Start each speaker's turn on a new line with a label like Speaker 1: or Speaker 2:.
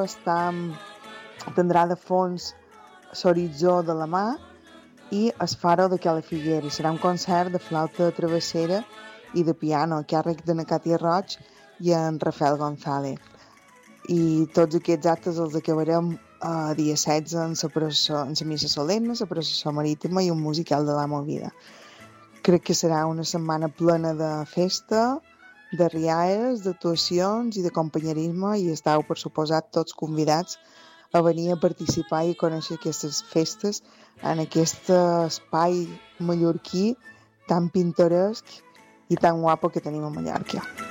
Speaker 1: tindrà de fons l'horitzó de la mà i el faro de Cala Figuera. Serà un concert de flauta travessera i de piano a càrrec de na Càtia Roig i en Rafael González. I tots aquests actes els acabarem dia 16 en la missa solemne, la processó marítima i un musical de la Movida. Crec que serà una setmana plena de festa, de rialles, d'actuacions i de companyerisme, i estàu, per suposat, tots convidats a venir a participar i a conèixer aquestes festes en aquest espai mallorquí tan pintoresc i tan guapo que tenim a Mallorca.